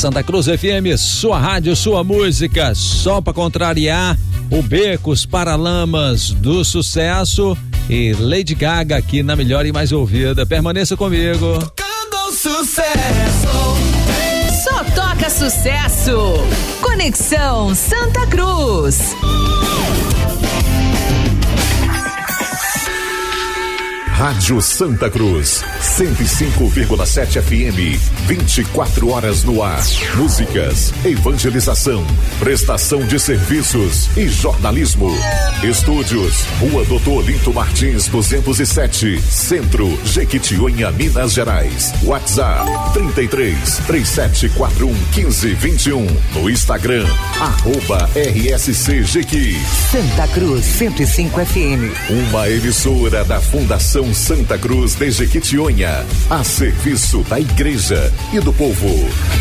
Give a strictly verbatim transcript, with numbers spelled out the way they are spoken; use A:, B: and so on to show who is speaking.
A: Santa Cruz F M, sua rádio, sua música, só pra contrariar o Becos Paralamas do Sucesso e Lady Gaga aqui na melhor e mais ouvida. Permaneça comigo.
B: Tocando sucesso.
C: Só toca sucesso. Conexão Santa Cruz.
D: Rádio Santa Cruz, cento e cinco vírgula sete F M, vinte e quatro horas no ar. Músicas, evangelização, prestação de serviços e jornalismo. Estúdios, Rua Doutor Olinto Martins, duzentos e sete, Centro, Jequitinhonha, Minas Gerais. WhatsApp, trinta e três, três sete quatro um, quinze, vinte e um. No Instagram, arroba R S C Jequi.
E: Santa Cruz, cento e cinco F M.
D: Uma emissora da Fundação Santa Cruz de Jequitinhonha, a serviço da igreja e do povo.